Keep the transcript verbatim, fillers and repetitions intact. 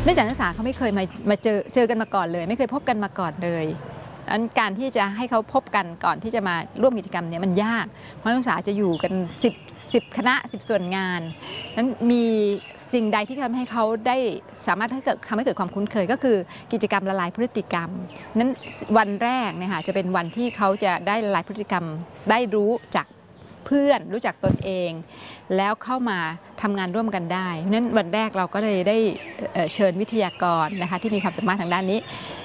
เนื่องจากนักศึกษาเขาไม่เคยมามาเจอเจอกันมาก่อนเลยไม่เคยพบกันมาก่อนเลยอันการที่จะให้เขาพบกันก่อนที่จะมาร่วมกิจกรรมเนี่ยมันยากเพราะนักศึกษาจะอยู่กันสิบ สิบคณะสิบส่วนงานนั้นมีสิ่งใดที่ทำให้เขาได้สามารถให้เกิดทำให้เกิดความคุ้นเคยก็คือกิจกรรมละลายพฤติกรรมนั้นวันแรกเนี่ยค่ะจะเป็นวันที่เขาจะได้ละลายพฤติกรรมได้รู้จักเพื่อนรู้จักตนเองแล้วเข้ามาทำงานร่วมกันได้เพราะฉะนั้นวันแรกเราก็เลยได้เชิญวิทยากรนะคะที่มีความสามารถทางด้านนี้